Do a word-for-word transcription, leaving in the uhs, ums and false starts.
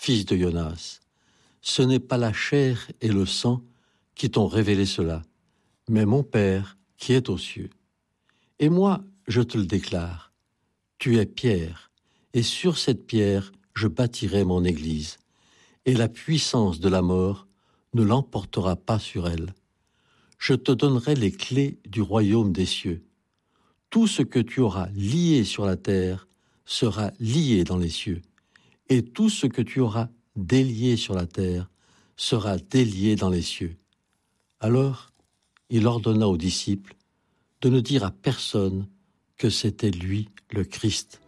fils de Jonas, ce n'est pas la chair et le sang qui t'ont révélé cela, mais mon Père qui est aux cieux. Et moi, je te le déclare, tu es Pierre, et sur cette pierre, je bâtirai mon église, et la puissance de la mort ne l'emportera pas sur elle. Je te donnerai les clés du royaume des cieux. Tout ce que tu auras lié sur la terre sera lié dans les cieux, et tout ce que tu auras délié sur la terre sera délié dans les cieux. Alors, il ordonna aux disciples de ne dire à personne que c'était lui le Christ.